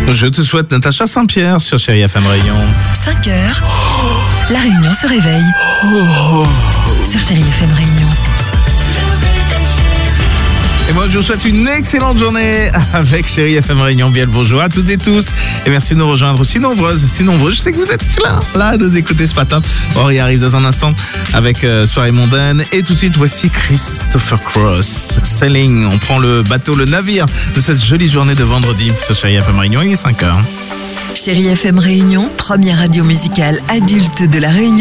Je te souhaite Natacha Saint-Pierre sur Chérie FM Réunion. 5 heures, la Réunion se réveille. Sur Chérie FM Réunion. Et moi, je vous souhaite une excellente journée avec Chérie FM Réunion. Bien le bonjour à toutes et tous. Et merci de nous rejoindre aussi nombreuses, si nombreux. Je sais que vous êtes là à nous écouter ce matin. On y arrive dans un instant avec Soirée mondaine. Et tout de suite, voici Christopher Cross. Sailing. On prend le bateau, le navire de cette jolie journée de vendredi sur Chérie FM Réunion. Il est 5 heures. Chérie FM Réunion, première radio musicale adulte de la Réunion.